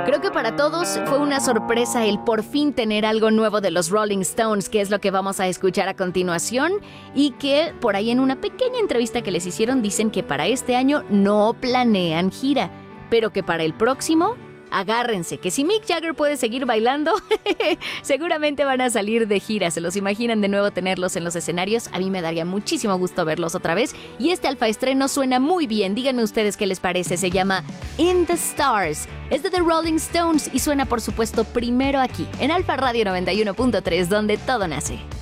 Creo que para todos fue una sorpresa el por fin tener algo nuevo de los Rolling Stones, que es lo que vamos a escuchar a continuación, y que por ahí en una pequeña entrevista que les hicieron dicen que para este año no planean gira, pero que para el próximo, agárrense, que si Mick Jagger puede seguir bailando, seguramente van a salir de gira. ¿Se los imaginan de nuevo tenerlos en los escenarios? A mí me daría muchísimo gusto verlos otra vez. Y este alfa estreno suena muy bien. Díganme ustedes qué les parece. Se llama In the Stars. Es de The Rolling Stones y suena, por supuesto, primero aquí, en Alfa Radio 91.3, donde todo nace.